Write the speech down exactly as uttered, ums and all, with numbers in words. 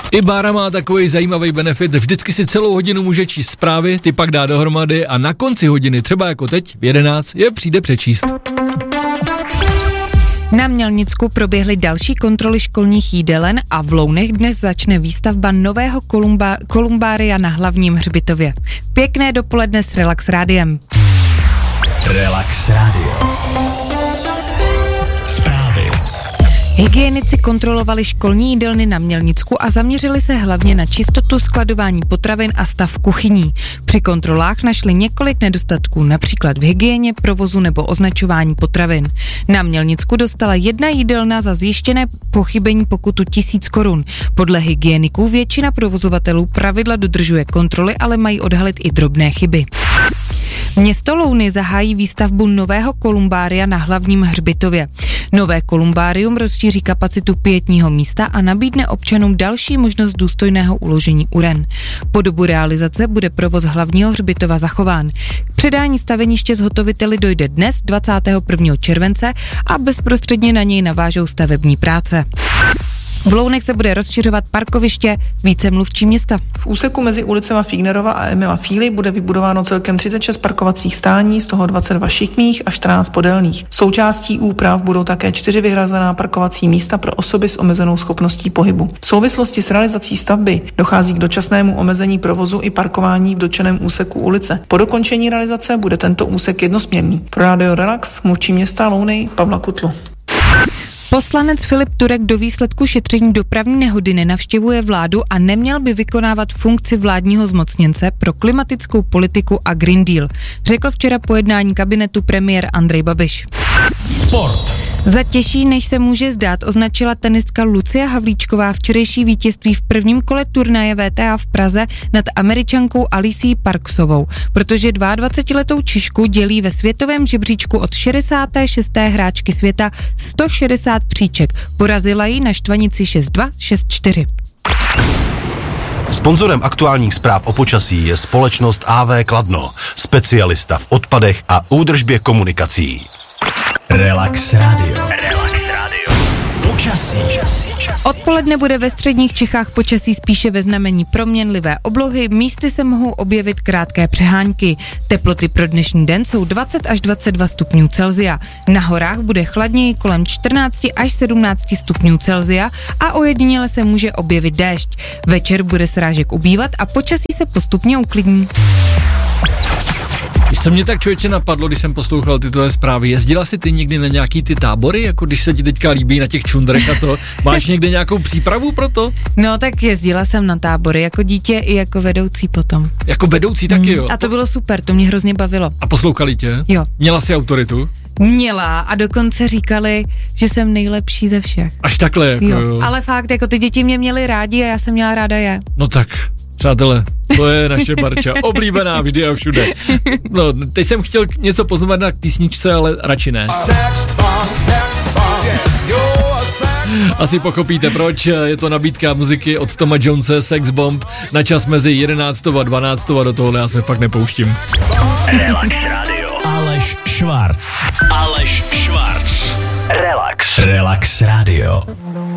I Bára má takový zajímavý benefit, vždycky si celou hodinu může číst zprávy, ty pak dá dohromady a na konci hodiny, třeba jako teď v jedenáct, je přijde přečíst. Na Mělnicku proběhly další kontroly školních jídelen a v Lounech dnes začne výstavba nového kolumba, kolumbária na hlavním hřbitově. Pěkné dopoledne s Relax Rádiem. Relax Radio. Zprávy. Hygienici kontrolovali školní jídelny na Mělnicku a zaměřili se hlavně na čistotu skladování potravin a stav kuchyní. Při kontrolách našli několik nedostatků, například v hygieně, provozu nebo označování potravin. Na Mělnicku dostala jedna jídelna za zjištěné pochybení pokutu tisíc korun. Podle hygieniků většina provozovatelů pravidla dodržuje kontroly, ale mají odhalit i drobné chyby. Město Louny zahájí výstavbu nového kolumbária na hlavním hřbitově. Nové kolumbárium rozšíří kapacitu pietního místa a nabídne občanům další možnost důstojného uložení uren. Po dobu realizace bude provoz hlavního hřbitova zachován. K předání staveniště zhotoviteli dojde dnes dvacátého prvního července a bezprostředně na něj navážou stavební práce. V Lounech se bude rozšiřovat parkoviště více mluvčí města. V úseku mezi ulicema Fignerova a Emila Fíly bude vybudováno celkem třicet šest parkovacích stání, z toho dvacet dva šikmých a čtrnáct podélných. Součástí úprav budou také čtyři vyhrazená parkovací místa pro osoby s omezenou schopností pohybu. V souvislosti s realizací stavby dochází k dočasnému omezení provozu i parkování v dotčeném úseku ulice. Po dokončení realizace bude tento úsek jednosměrný. Pro Radio Relax mluvčí města Louny Pavla Kutlu. Poslanec Filip Turek do výsledku šetření dopravní nehody nenavštěvuje vládu a neměl by vykonávat funkci vládního zmocněnce pro klimatickou politiku a Green Deal, řekl včera po jednání kabinetu premiér Andrej Babiš. Sport. Za těžší, než se může zdát, označila tenistka Lucia Havlíčková včerejší vítězství v prvním kole turnaje V T A v Praze nad Američankou Alicí Parksovou, protože dvaadvacetiletou Češku dělí ve světovém žebříčku od šedesáté šesté hráčky světa sto šedesát příček. Porazila ji na štvanici šest dva, šest čtyři. Sponzorem aktuálních zpráv o počasí je společnost A V Kladno, specialista v odpadech a údržbě komunikací. Relax Radio. Relax Radio. Počasí. Odpoledne bude ve středních Čechách počasí spíše ve znamení proměnlivé oblohy, místy se mohou objevit krátké přehánky. Teploty pro dnešní den jsou dvacet až dvacet dva stupňů Celsia. Na horách bude chladněji kolem čtrnáct až sedmnáct stupňů Celsia a ojediněle se může objevit déšť. Večer bude srážek ubývat a počasí se postupně uklidní. Když se mě tak člověče napadlo, když jsem poslouchal ty tvoje zprávy, jezdila jsi ty někdy na nějaký ty tábory, jako když se ti teďka líbí na těch čundrech a to, máš někde nějakou přípravu pro to? No tak jezdila jsem na tábory, jako dítě i jako vedoucí potom. Jako vedoucí taky, jo? A to bylo super, to mě hrozně bavilo. A poslouchali tě? Jo. Měla jsi autoritu? Měla a dokonce říkali, že jsem nejlepší ze všech. Až takhle, jako jo. jo. Ale fakt, jako ty děti mě měly rádi a já jsem měla ráda je. No tak, přátelé, to je naše Barča, oblíbená vždy a všude. No, teď jsem chtěl něco poznamenat na písničce, ale radši ne. Asi pochopíte proč, je to nabídka muziky od Toma Jonese, Sex Bomb, na čas mezi jedenáctou a dvanáctou a do tohohle já se fakt nepouštím. Relax Radio. Aleš Švarc. Aleš Švarc. Relax. Relax Radio.